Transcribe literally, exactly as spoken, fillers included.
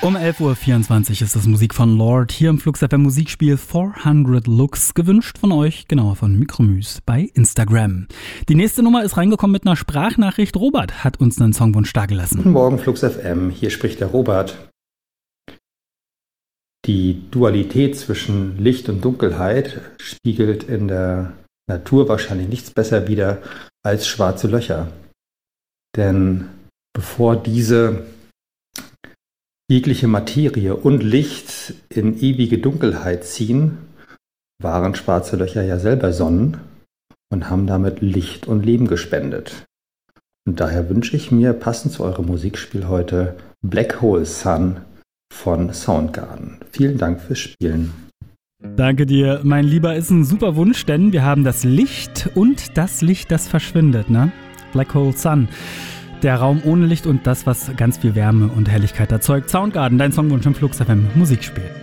Um elf Uhr vierundzwanzig ist das Musik von Lord hier im Flux F M Musikspiel vierhundert Looks, gewünscht von euch, genauer von Mikromüs bei Instagram. Die nächste Nummer ist reingekommen mit einer Sprachnachricht. Robert hat uns einen Songwunsch dargelassen. Guten Morgen Flux F M, hier spricht der Robert. Die Dualität zwischen Licht und Dunkelheit spiegelt in der Natur wahrscheinlich nichts besser wider als schwarze Löcher. Denn bevor diese jegliche Materie und Licht in ewige Dunkelheit ziehen, waren schwarze Löcher ja selber Sonnen und haben damit Licht und Leben gespendet. Und daher wünsche ich mir, passend zu eurem Musikspiel heute, Black Hole Sun von Soundgarden. Vielen Dank fürs Spielen. Danke dir, mein Lieber, ist ein super Wunsch, denn wir haben das Licht und das Licht, das verschwindet, ne? Black Hole Sun. Der Raum ohne Licht und das, was ganz viel Wärme und Helligkeit erzeugt. Soundgarden, dein Songwunsch im Flux F M Musikspiel.